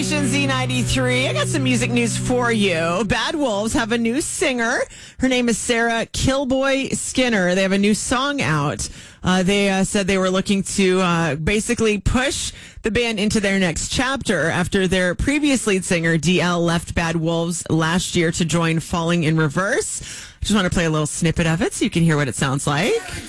station Z93. I got some music news for you. Bad Wolves have a new singer. Her name is Sarah Kilboy Skinner. They have a new song out. They said they were looking to basically push the band into their next chapter after their previous lead singer, DL, left Bad Wolves last year to join Falling in Reverse. I just want to play a little snippet of it so you can hear what it sounds like.